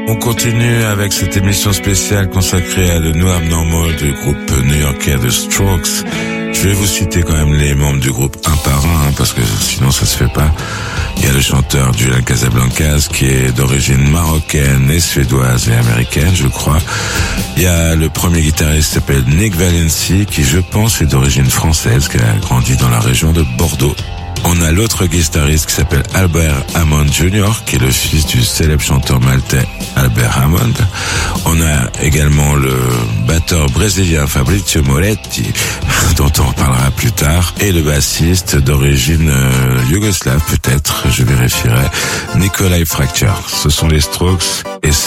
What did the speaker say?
On continue avec cette émission spéciale consacrée à The New Abnormal du groupe new-yorkais The Strokes. Je vais vous citer quand même les membres du groupe un par un, parce que sinon ça se fait pas. Il y a le chanteur Julian Casablancas qui est d'origine marocaine et suédoise et américaine, je crois. Il y a le premier guitariste qui s'appelle Nick Valency qui, je pense, est d'origine française, qui a grandi dans la région de Bordeaux. On a l'autre guitariste qui s'appelle Albert Hammond Jr., qui est le fils du célèbre chanteur maltais Albert Hammond. On a également le batteur brésilien Fabrizio Moretti, dont on parlera plus tard, et le bassiste d'origine yougoslave peut-être, je vérifierai, Nikolai Fracture. Ce sont les Strokes et